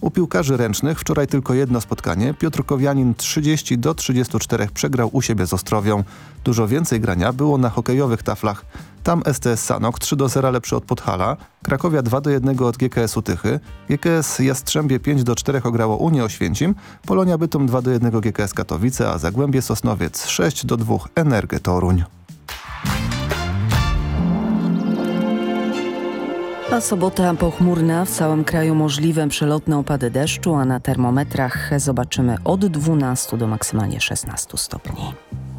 U piłkarzy ręcznych wczoraj tylko jedno spotkanie. Piotrkowianin 30-34 przegrał u siebie z Ostrowią. Dużo więcej grania było na hokejowych taflach. Tam STS Sanok 3-0 lepszy od Podhala, Krakowia 2-1 od GKS-u Tychy, GKS Jastrzębie 5-4 ograło Unię Oświęcim, Polonia Bytom 2-1 GKS Katowice, a Zagłębie Sosnowiec 6-2 Energę Toruń. A sobota pochmurna, w całym kraju możliwe przelotne opady deszczu, a na termometrach zobaczymy od 12 do maksymalnie 16 stopni.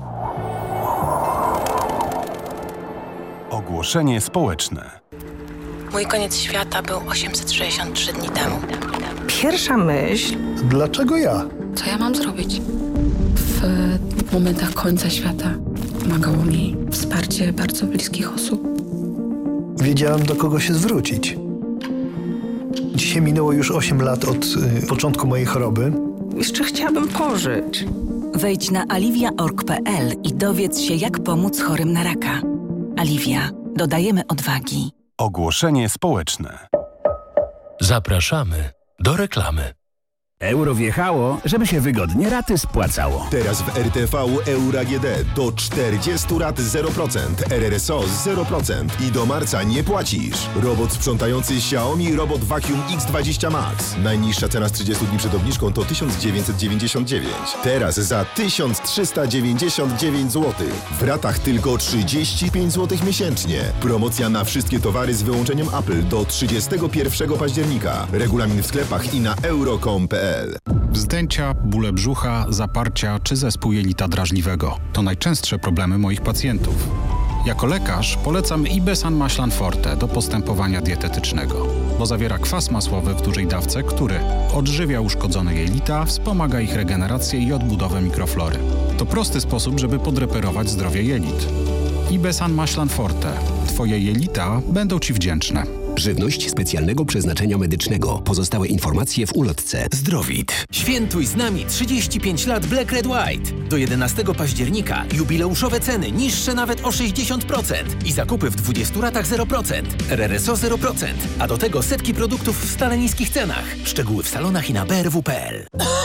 Ogłoszenie społeczne. Mój koniec świata był 863 dni temu. Pierwsza myśl... Dlaczego ja? Co ja mam zrobić? W momentach końca świata pomagało mi wsparcie bardzo bliskich osób. Wiedziałem, do kogo się zwrócić. Dzisiaj minęło już 8 lat od początku mojej choroby. Jeszcze chciałabym pożyć. Wejdź na aliwia.org.pl i dowiedz się, jak pomóc chorym na raka. Aliwia. Dodajemy odwagi. Ogłoszenie społeczne. Zapraszamy do reklamy. Euro wjechało, żeby się wygodnie raty spłacało. Teraz w RTV Euro AGD do 40 rat 0%, RRSO 0% i do marca nie płacisz. Robot sprzątający Xiaomi Robot Vacuum X20 Max. Najniższa cena z 30 dni przed obniżką to 1999. Teraz za 1399 zł. W ratach tylko 35 zł miesięcznie. Promocja na wszystkie towary z wyłączeniem Apple do 31 października. Regulamin w sklepach i na euro.com.pl. Wzdęcia, bóle brzucha, zaparcia czy zespół jelita drażliwego to najczęstsze problemy moich pacjentów. Jako lekarz polecam Ibesan Maślan Forte do postępowania dietetycznego, bo zawiera kwas masłowy w dużej dawce, który odżywia uszkodzone jelita, wspomaga ich regenerację i odbudowę mikroflory. To prosty sposób, żeby podreperować zdrowie jelit. Ibesan Maślan Forte. Twoje jelita będą Ci wdzięczne. Żywność specjalnego przeznaczenia medycznego. Pozostałe informacje w ulotce. Zdrowit. Świętuj z nami 35 lat Black Red White. Do 11 października jubileuszowe ceny niższe nawet o 60% i zakupy w 20 ratach 0%. RRSO 0%, a do tego setki produktów w stale niskich cenach. Szczegóły w salonach i na brw.pl.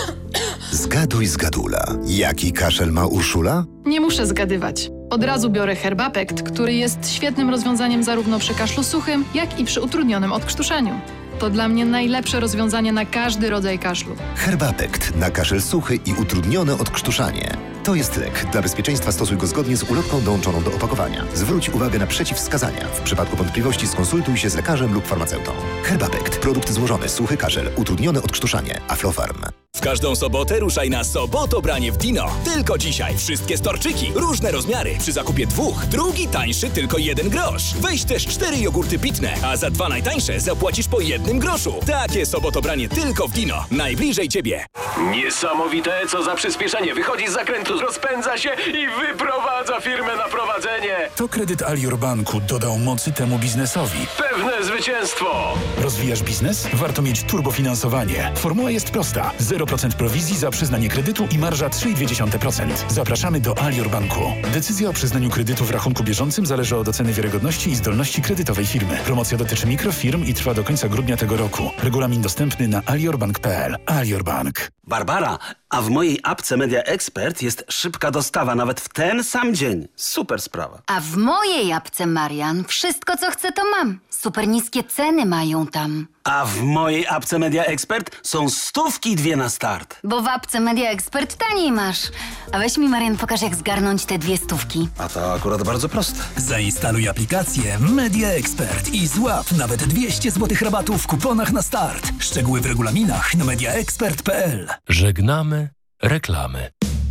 Zgaduj zgadula. Jaki kaszel ma Urszula? Nie muszę zgadywać. Od razu biorę Herbapekt, który jest świetnym rozwiązaniem zarówno przy kaszlu suchym, jak i przy utrudnionym odkrztuszaniu. To dla mnie najlepsze rozwiązanie na każdy rodzaj kaszlu. Herbapekt na kaszel suchy i utrudnione odkrztuszanie. To jest lek. Dla bezpieczeństwa stosuj go zgodnie z ulotką dołączoną do opakowania. Zwróć uwagę na przeciwwskazania. W przypadku wątpliwości skonsultuj się z lekarzem lub farmaceutą. Herbapekt. Produkt złożony. Suchy kaszel. Utrudnione odkrztuszanie. Aflofarm. W każdą sobotę ruszaj na Sobotobranie w Dino. Tylko dzisiaj wszystkie storczyki, różne rozmiary. Przy zakupie 2, drugi tańszy tylko 1 grosz. Weź też 4 jogurty pitne, a za 2 najtańsze zapłacisz po 1 groszu. Takie Sobotobranie tylko w Dino. Najbliżej Ciebie. Niesamowite, co za przyspieszenie. Wychodzi z zakrętu, rozpędza się i wyprowadza firmę na prowadzenie. To kredyt Alior Banku dodał mocy temu biznesowi. Pewne zwycięstwo. Rozwijasz biznes? Warto mieć turbofinansowanie. Formuła jest prosta. 0% prowizji za przyznanie kredytu i marża 3,2%. Zapraszamy do Alior Banku. Decyzja o przyznaniu kredytu w rachunku bieżącym zależy od oceny wiarygodności i zdolności kredytowej firmy. Promocja dotyczy mikrofirm i trwa do końca grudnia tego roku. Regulamin dostępny na aliorbank.pl. Alior Bank. Barbara, a w mojej apce Media Expert jest szybka dostawa nawet w ten sam dzień. Super sprawa. A w mojej apce, Marian, wszystko co chcę to mam. Super niskie ceny mają tam. A w mojej apce Media Expert są 100 na start. Bo w apce Media Expert taniej masz. A weź mi, Marian, pokaż jak zgarnąć te 2 stówki. A to akurat bardzo proste. Zainstaluj aplikację Media Expert i złap nawet 200 zł rabatu w kuponach na start. Szczegóły w regulaminach na mediaexpert.pl. Żegnamy reklamy.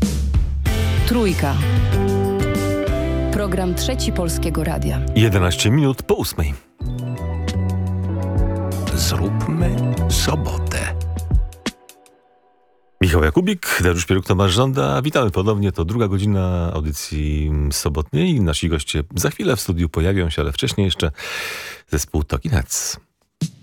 Trójka. Program Trzeci Polskiego Radia. 11 minut po 8. Zróbmy sobotę. Michał Jakubik, Dariusz Pieruk, Tomasz Żąda. Witamy ponownie. To druga godzina audycji sobotniej. Nasi goście za chwilę w studiu pojawią się, ale wcześniej jeszcze zespół Talking Heads.